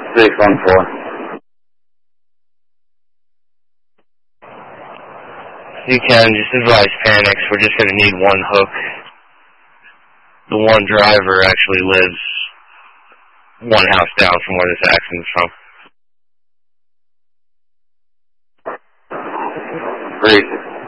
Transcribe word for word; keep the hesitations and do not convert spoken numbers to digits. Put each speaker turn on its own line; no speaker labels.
six one four.
You can just advise Panics. We're just going to need one hook. The one driver actually lives one house down from where this accident's from.
Three.